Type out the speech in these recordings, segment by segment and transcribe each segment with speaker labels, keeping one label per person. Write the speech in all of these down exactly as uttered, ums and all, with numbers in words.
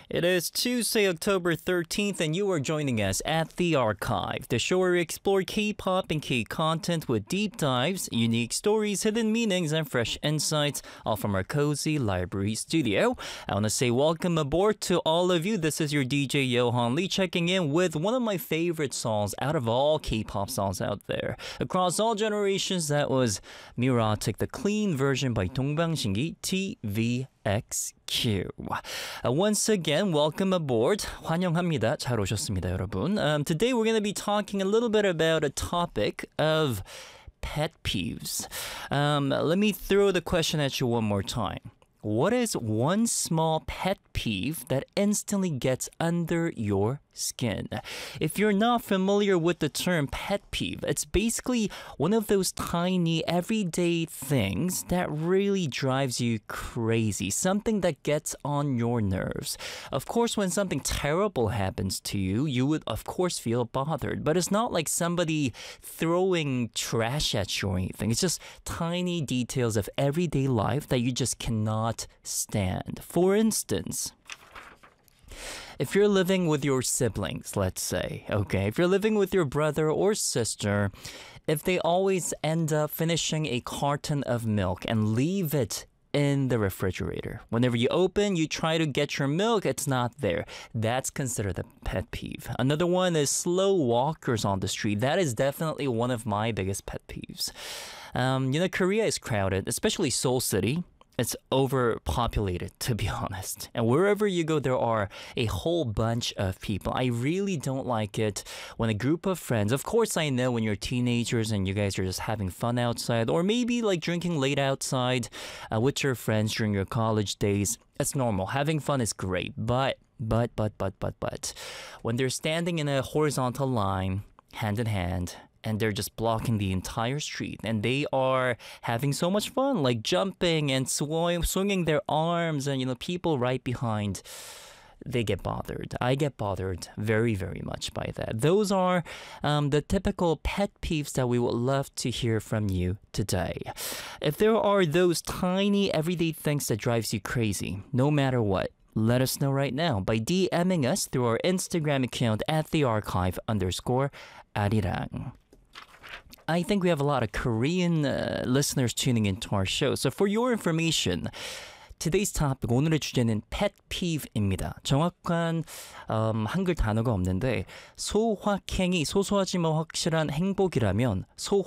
Speaker 1: It is Tuesday, October thirteenth, and you are joining us at The Archive, the show where we explore K-pop and K-content with deep dives, unique stories, hidden meanings, and fresh insights, all from our cozy library studio. I want to say welcome aboard to all of you. This is your D J Johan Lee checking in with one of my favorite songs out of all K-pop songs out there. Across all generations, that was Mirotic, the clean version by 동방신기 T V X Q. Uh, once again, welcome aboard. 환영합니다. 잘 오셨습니다, 여러분. Um, today we're going to be talking a little bit about a topic of pet peeves. Um, let me throw the question at you one more time. What is one small pet peeve that instantly gets under your skin? If you're not familiar with the term pet peeve, it's basically one of those tiny everyday things that really drives you crazy, something that gets on your nerves. Of course, when something terrible happens to you, you would of course feel bothered, but it's not like somebody throwing trash at you or anything. It's just tiny details of everyday life that you just cannot stand. For instance, if you're living with your siblings, let's say, okay, if you're living with your brother or sister, if they always end up finishing a carton of milk and leave it in the refrigerator. Whenever you open, you try to get your milk, it's not there. That's considered a pet peeve. Another one is slow walkers on the street. That is definitely one of my biggest pet peeves. Um, you know, Korea is crowded, especially Seoul City. It's overpopulated, to be honest. And wherever you go, there are a whole bunch of people. I really don't like it when a group of friends, of course I know when you're teenagers and you guys are just having fun outside, or maybe like drinking late outside uh, with your friends during your college days. It's normal. Having fun is great. But, but, but, but, but, but, when they're standing in a horizontal line, hand in hand, and they're just blocking the entire street, and they are having so much fun, like jumping and sw- swinging their arms, and you know, people right behind, they get bothered. I get bothered very, very much by that. Those are um, the typical pet peeves that we would love to hear from you today. If there are those tiny everyday things that drives you crazy, no matter what, let us know right now by DMing us through our Instagram account at the archive underscore arirang. I think we have a lot of Korean uh, listeners tuning into our show. So for your information, today's topic, 오늘의 주제는 pet peeve입니다. 정확한 um, 한글 단어가 없는데 소확행이 소소하지만 확실한 행복이라면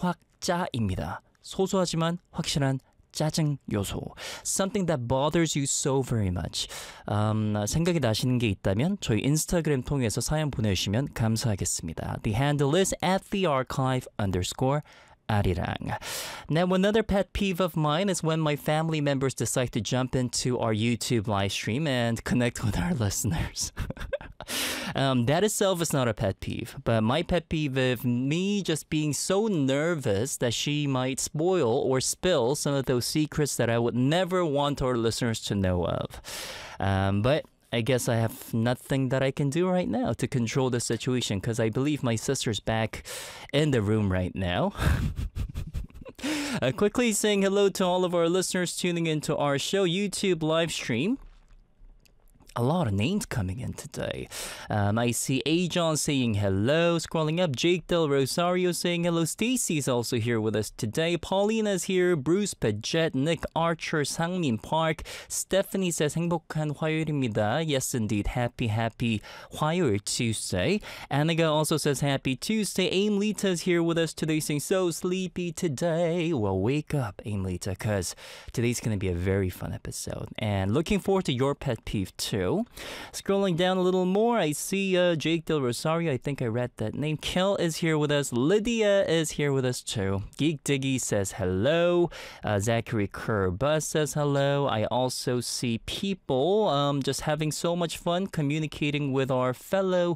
Speaker 1: 소확짜입니다. 소소하지만 확실한 짜증 요소. Something that bothers you so very much. Um, 생각이 나시는 게 있다면 저희 인스타그램 통해서 사연 보내주시면 감사하겠습니다. The handle is at the archive underscore arirang. Now, another pet peeve of mine is when my family members decide to jump into our YouTube live stream and connect with our listeners. Um, that itself is not a pet peeve, but my pet peeve is me just being so nervous that she might spoil or spill some of those secrets that I would never want our listeners to know of. Um, but I guess I have nothing that I can do right now to control the situation because I believe my sister's back in the room right now. uh, quickly saying hello to all of our listeners tuning into our show YouTube live stream. A lot of names coming in today. Um, I see Ajon saying hello. Scrolling up, Jake Del Rosario saying hello. Stacy's also here with us today. Paulina's here. Bruce Paget, Nick Archer, Sangmin Park. Stephanie says 행복한 화요일입니다. Yes, indeed. Happy, happy 화요일 Tuesday. Anaga also says happy Tuesday. Aim Lita's here with us today saying so sleepy today. Well, wake up, Aim Lita, because today's going to be a very fun episode. And looking forward to your pet peeve too. Scrolling down a little more, I see uh, Jake Del Rosario. I think I read that name. Kel is here with us. Lydia is here with us too. Geek Diggy says hello. Uh, Zachary Kerr-Buzz says hello. I also see people um, just having so much fun communicating with our fellow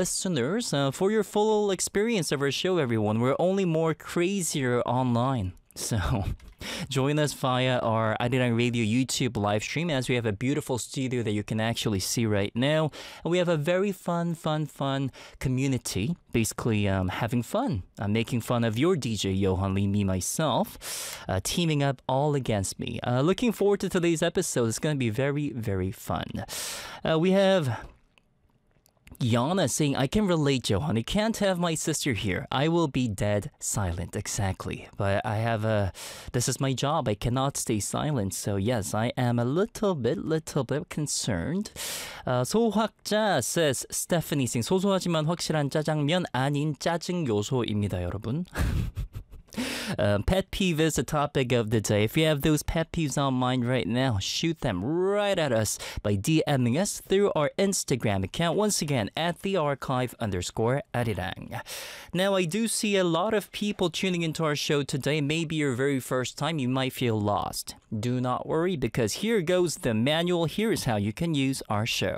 Speaker 1: listeners. Uh, for your full experience of our show, everyone, we're only more crazier online. So join us via our Arirang Radio YouTube live stream as we have a beautiful studio that you can actually see right now. And we have a very fun, fun, fun community, basically um, having fun, uh, making fun of your D J, Johan Lee, me, myself, uh, teaming up all against me. Uh, looking forward to today's episode. It's going to be very, very fun. Uh, we have Yana saying, I can relate, Johan. I can't have my sister here. I will be dead silent. Exactly. But I have a, this is my job. I cannot stay silent. So yes, I am a little bit, little bit concerned. Uh, 소확자 says, Stephanie saying, 소소하지만 확실한 짜장면 아닌 짜증 요소입니다, 여러분. Um, pet peeve is the topic of the day. If you have those pet peeves on mind right now, shoot them right at us by DMing us through our Instagram account. Once again, at the archive underscore Arirang. Now, I do see a lot of people tuning into our show today. Maybe your very first time, you might feel lost. Do not worry, because here goes the manual. Here's how you can use our show.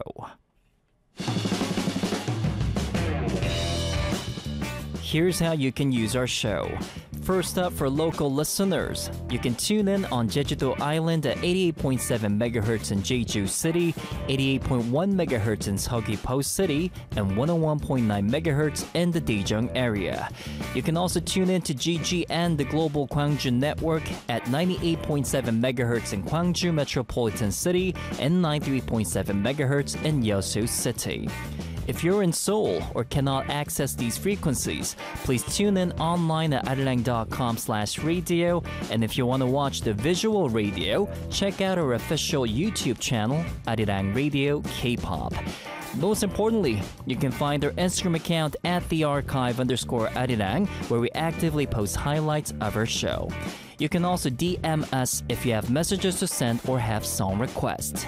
Speaker 1: Here's how you can use our show. First up, for local listeners, you can tune in on Jeju-do Island at eighty-eight point seven megahertz in Jeju City, eighty-eight point one megahertz in Seogwipo City, and one oh one point nine megahertz in the Daejeong area. You can also tune in to G G N, the Global Gwangju Network, at ninety-eight point seven megahertz in Gwangju Metropolitan City and ninety-three point seven megahertz in Yeosu City. If you're in Seoul or cannot access these frequencies, please tune in online at arirang.com slash radio. And if you want to watch the visual radio, check out our official YouTube channel, Arirang Radio K-pop. Most importantly, you can find our Instagram account at the archive underscore Arirang, where we actively post highlights of our show. You can also D M us if you have messages to send or have song requests.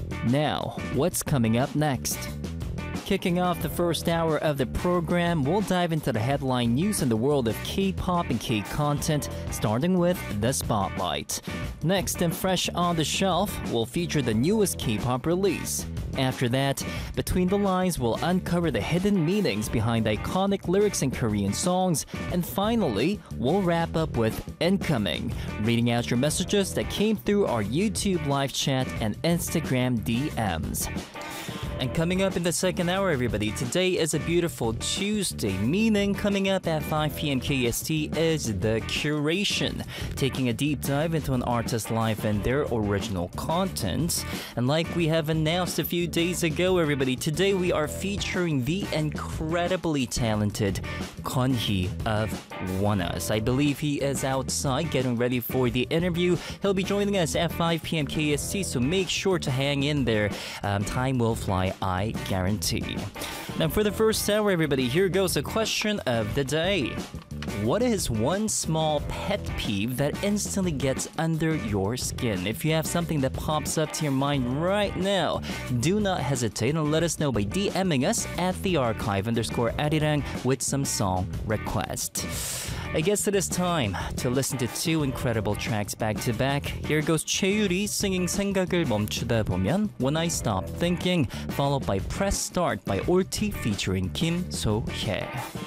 Speaker 1: Now, what's coming up next? Kicking off the first hour of the program, we'll dive into the headline news in the world of K-pop and K-content, starting with The Spotlight. Next, and fresh on the shelf, we'll feature the newest K-pop release. After that, Between the Lines will uncover the hidden meanings behind iconic lyrics in Korean songs. And finally, we'll wrap up with Incoming, reading out your messages that came through our YouTube live chat and Instagram D Ms. And coming up in the second hour, everybody, today is a beautiful Tuesday, meaning coming up at five p.m. K S T is The Curation, taking a deep dive into an artist's life and their original content. And like we have announced a few days ago, everybody, today we are featuring the incredibly talented Kwon-hee of ONEUS. I believe he is outside getting ready for the interview. He'll be joining us at five p.m. K S T, so make sure to hang in there. Um, time will fly, I guarantee. Now for the first hour, everybody, here goes the question of the day. What is one small pet peeve that instantly gets under your skin? If you have something that pops up to your mind right now, do not hesitate and let us know by DMing us at the archive underscore Arirang with some song request. I guess it is time to listen to two incredible tracks back to back. Here goes 최유리 singing 생각을 멈추다 보면, When I Stop Thinking, followed by Press Start by Orti featuring Kim So-hye.